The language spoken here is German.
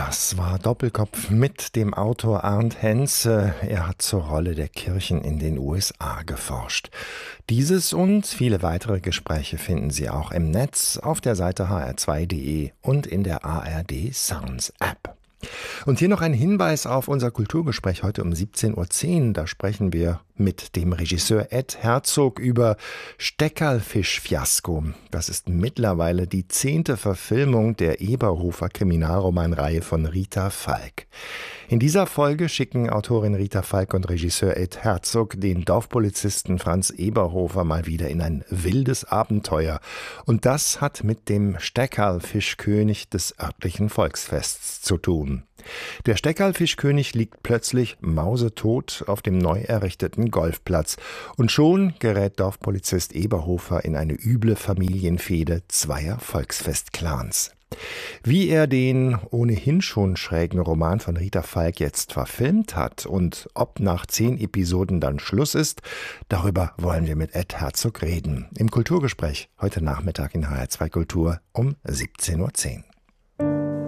Das war Doppelkopf mit dem Autor Arndt Henze. Er hat zur Rolle der Kirchen in den USA geforscht. Dieses und viele weitere Gespräche finden Sie auch im Netz auf der Seite hr2.de und in der ARD Sounds App. Und hier noch ein Hinweis auf unser Kulturgespräch heute um 17:10 Uhr. Da sprechen wir mit dem Regisseur Ed Herzog über Steckerlfisch-Fiasko. Das ist mittlerweile die 10. Verfilmung der Eberhofer Kriminalromanreihe von Rita Falk. In dieser Folge schicken Autorin Rita Falk und Regisseur Ed Herzog den Dorfpolizisten Franz Eberhofer mal wieder in ein wildes Abenteuer. Und das hat mit dem Steckerlfischkönig des örtlichen Volksfests zu tun. Der Steckerlfischkönig liegt plötzlich mausetot auf dem neu errichteten Golfplatz. Und schon gerät Dorfpolizist Eberhofer in eine üble Familienfehde zweier Volksfestclans. Wie er den ohnehin schon schrägen Roman von Rita Falk jetzt verfilmt hat und ob nach 10 Episoden dann Schluss ist, darüber wollen wir mit Ed Herzog reden. Im Kulturgespräch heute Nachmittag in HR2 Kultur um 17:10 Uhr.